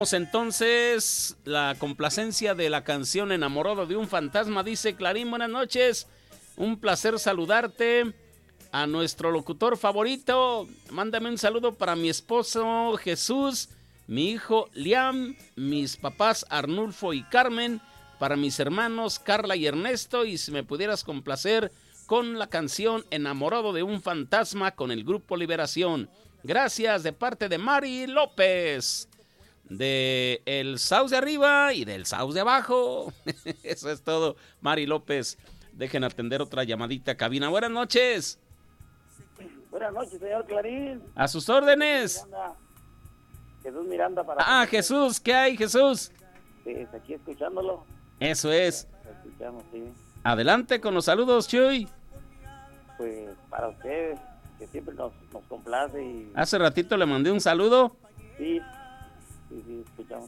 Entonces, la complacencia de la canción Enamorado de un fantasma. Dice Clarín, buenas noches, un placer saludarte. A nuestro locutor favorito, mándame un saludo para mi esposo Jesús, mi hijo Liam, mis papás Arnulfo y Carmen, para mis hermanos Carla y Ernesto, y si me pudieras complacer con la canción Enamorado de un fantasma con el Grupo Liberación. Gracias, de parte de Mari López, de el South de arriba y del South de abajo. Eso es todo, Mari López. Dejen atender otra llamadita a cabina. Buenas noches. Buenas noches, señor Clarín. A sus órdenes. Jesús Miranda para... Jesús, ¿qué hay, Jesús? Pues aquí escuchándolo. Eso es. Escuchamos, sí. Adelante con los saludos, Chuy. Pues para ustedes, que siempre nos complace. Y... Hace ratito le mandé un saludo. Sí, escuchamos.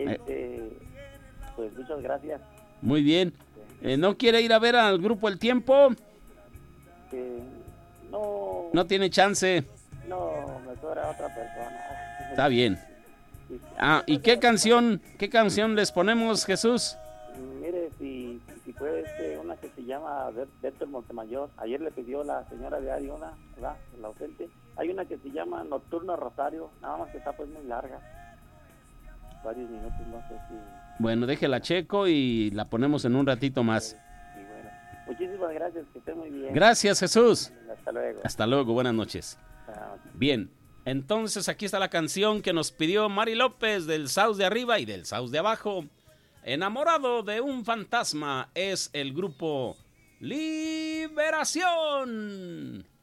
Pues muchas gracias. Muy bien. ¿No quiere ir a ver al grupo El Tiempo? No. No tiene chance. No, me sobra otra persona. Está bien. ¿Y qué canción les ponemos, Jesús? Mire, si puede, una que se llama Beto Montemayor. Ayer le pidió la señora de Ari una, ¿verdad? La ausente. Hay una que se llama Nocturno Rosario, nada más que está pues muy larga. Varios minutos, no sé si... Bueno, déjela checo y la ponemos en un ratito más. Sí, bueno. Muchísimas gracias, que esté muy bien. Gracias, Jesús. Hasta luego. Hasta luego, buenas noches. Bien, entonces aquí está la canción que nos pidió Mari López del South de arriba y del South de abajo. Enamorado de un fantasma es el grupo Liberación.